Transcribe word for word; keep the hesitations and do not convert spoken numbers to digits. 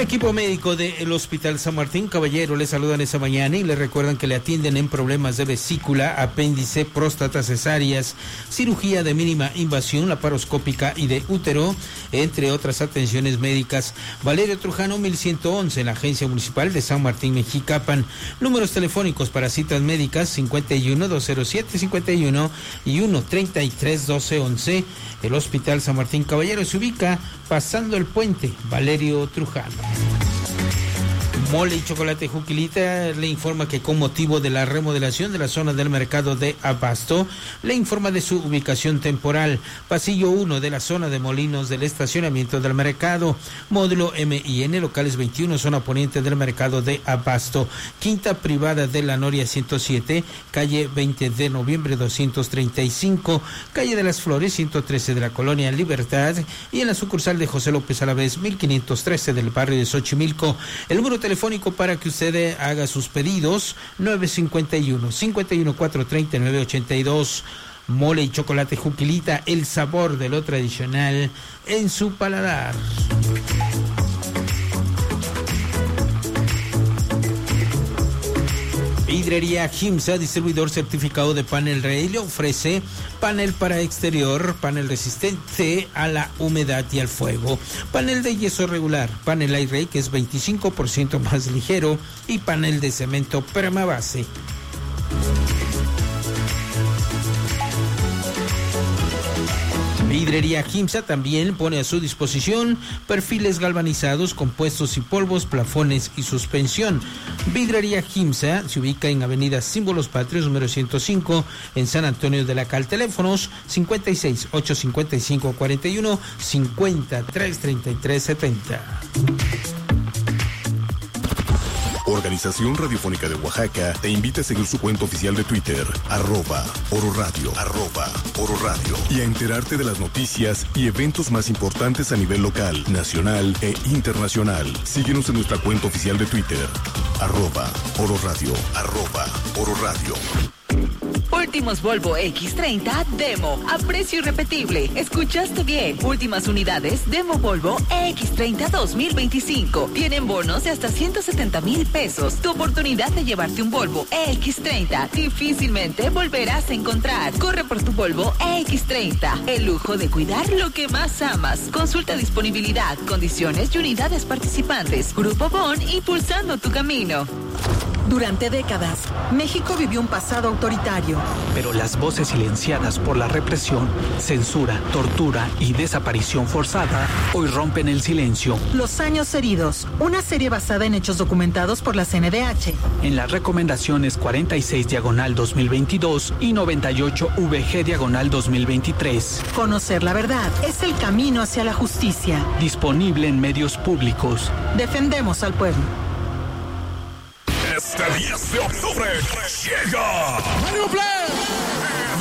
equipo médico del Hospital San Martín Caballero le saludan esta mañana y le recuerdan que le atienden en problemas de vesícula, apéndice, próstata, cesáreas, cirugía de mínima invasión, laparoscópica y de útero, entre otras atenciones médicas. Valerio Trujano, mil ciento once, en la Agencia Municipal de San Martín Mexicapan. Números telefónicos para citas médicas cincuenta y uno, dos cero siete, cincuenta y uno y uno, treinta y tres, doce, once. El Hospital San Martín Caballero se ubica pasando el puente Valerio Trujano. Mole y Chocolate Juquilita le informa que con motivo de la remodelación de la zona del mercado de Abasto, le informa de su ubicación temporal. Pasillo uno de la zona de Molinos del estacionamiento del mercado. Módulo M y N, locales veintiuno, zona poniente del mercado de Abasto. Quinta privada de la Noria ciento siete, calle veinte de noviembre doscientos treinta y cinco, calle de las Flores ciento trece de la Colonia Libertad, y en la sucursal de José López Alavés mil quinientos trece del barrio de Xochimilco. El número telefónico para que usted haga sus pedidos, nueve cincuenta y uno, cincuenta y uno, cuatrocientos treinta y nueve, ochenta y dos. Mole y Chocolate Juquilita, el sabor de lo tradicional en su paladar. Vidrería Gimsa, distribuidor certificado de Panel Rey, le ofrece panel para exterior, panel resistente a la humedad y al fuego, panel de yeso regular, panel Airray, que es veinticinco por ciento más ligero, y panel de cemento Permabase. Vidrería Gimsa también pone a su disposición perfiles galvanizados, compuestos y polvos, plafones y suspensión. Vidrería Gimsa se ubica en Avenida Símbolos Patrios, número ciento cinco, en San Antonio de la Cal. Teléfonos cincuenta y seis, ochocientos cincuenta y cinco, cuarenta y uno, cincuenta, trescientos treinta y tres, setenta. Organización Radiofónica de Oaxaca te invita a seguir su cuenta oficial de Twitter, arroba Oro Radio, arroba Oro Radio, y a enterarte de las noticias y eventos más importantes a nivel local, nacional e internacional. Síguenos en nuestra cuenta oficial de Twitter, arroba Oro Radio, arroba Oro Radio. Últimos Volvo equis treinta Demo a precio irrepetible. ¿Escuchaste bien? Últimas unidades Demo Volvo equis treinta dos mil veinticinco. Tienen bonos de hasta ciento setenta mil pesos. Tu oportunidad de llevarte un Volvo equis treinta difícilmente volverás a encontrar. Corre por tu Volvo equis treinta. El lujo de cuidar lo que más amas. Consulta disponibilidad, condiciones y unidades participantes. Grupo Bon, impulsando tu camino. Durante décadas, México vivió un pasado autoritario. Pero las voces silenciadas por la represión, censura, tortura y desaparición forzada hoy rompen el silencio. Los años heridos, una serie basada en hechos documentados por la C N D H. En las recomendaciones cuarenta y seis diagonal dos mil veintidós y noventa y ocho V G diagonal dos mil veintitrés. Conocer la verdad es el camino hacia la justicia. Disponible en medios públicos. Defendemos al pueblo. Este diez de octubre llega Mario Plan.